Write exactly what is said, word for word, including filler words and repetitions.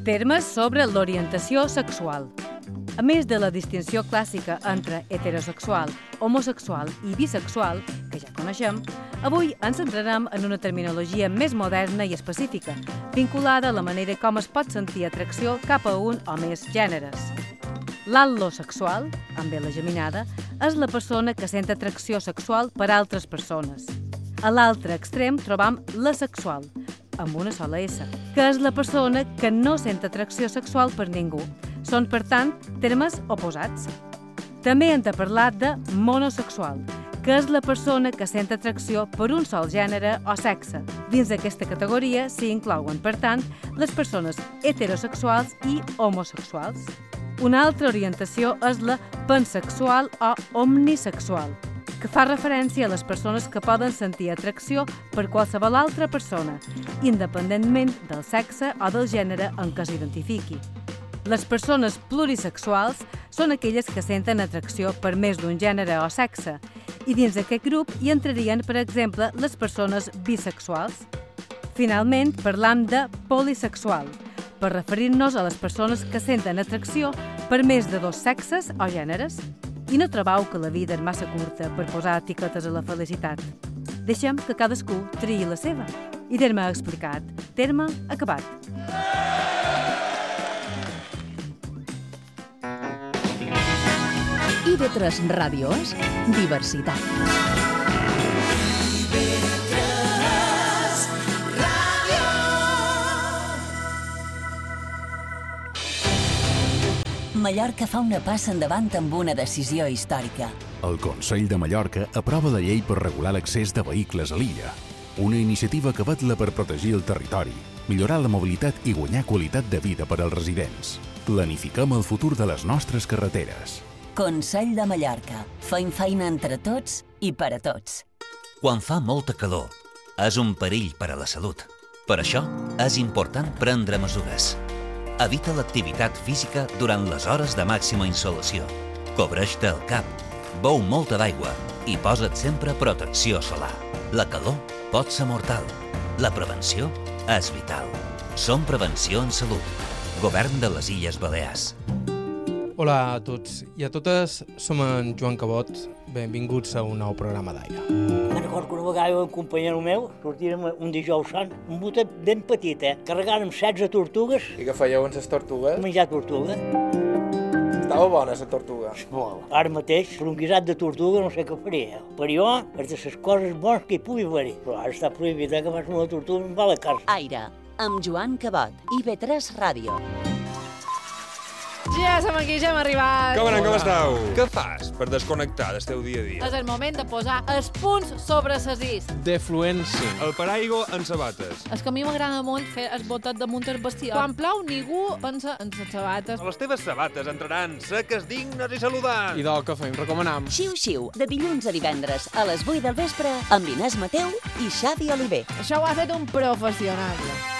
Termes sobre l'orientació sexual. A més de la distinció clàssica entre heterosexual, homosexual i bisexual, que ja coneixem, avui ens centrarem en una terminologia més moderna i específica, vinculada a la manera com es pot sentir atracció cap a un o més gèneres. L'al·losexual, amb B la geminada, és la persona que sent atracció sexual per altres persones. A l'altre extrem trobam l'asexual, amb una sola S, que és la persona que no sent atracció sexual per ningú. Són, per tant, termes oposats. També hem de parlar de monosexual, que és la persona que sent atracció per un sol gènere o sexe. Dins d'aquesta categoria s'hi inclouen, per tant, les persones heterosexuals i homosexuals. Una altra orientació és la pansexual o omnisexual, que fa referència a les persones que poden sentir atracció per qualsevol altra persona, independentment del sexe o del gènere en què s'identifiqui. Les persones plurisexuals són aquelles que senten atracció per més d'un gènere o sexe, i dins d'aquest grup hi entrarien, per exemple, les persones bisexuals. Finalment, parlam de polisexual, per referir-nos a les persones que senten atracció per més de dos sexes o gèneres. I no trobeu que la vida és massa curta per posar etiquetes a la felicitat. Deixem que cadascú triï la seva. I terme explicat, terme acabat. I ve tres Ràdio és diversitat. Mallorca fa una passa endavant amb una decisió històrica. El Consell de Mallorca aprova la llei per regular l'accés de vehicles a l'illa. Una iniciativa que vetla per protegir el territori, millorar la mobilitat i guanyar qualitat de vida per als residents. Planifiquem el futur de les nostres carreteres. Consell de Mallorca. Fem feina entre tots i per a tots. Quan fa molta calor, és un perill per a la salut. Per això, és important prendre mesures. Evita l'activitat física durant les hores de màxima insolació. Cobreix-te el cap, beu molta d'aigua i posa't sempre protecció solar. La calor pot ser mortal. La prevenció és vital. Som Prevenció en Salut. Govern de les Illes Balears. Hola a tots i a totes, som en Joan Cabot. Benvinguts a un nou programa d'Aire. Me'n recordo que una vegada un companyero meu sortíem un dijous sant, un botet ben petit, eh? Carregàrem setze tortugues. I què fèieu amb les tortugues? Menjar tortuga. Estava bona, la tortuga. Molt. Ara mateix, per un guisat de tortuga no sé què faria. Per jo, és de les coses bones que hi pugui haver-hi. Però ara està prohibit, eh, que fas una tortuga i em va a la casa. Aire, amb Joan Cabot. I ve tres Ràdio. Ja som aquí, ja hem arribat. Com anem, com esteu? Què fas per desconnectar del teu dia a dia? És el moment de posar els punts sobre ses is. Defluència. El paraigua en sabates. És que a mi m'agrada molt fer el botet damunt el vestidor. Quan plou, ningú pensa en les sabates. Les teves sabates entraran seques, dignes i saludants. I del que fem, recomanam. Xiu-xiu, de dilluns a divendres a les vuit del vespre amb Inés Mateu i Xavi Oliver. Això ho ha fet un professional.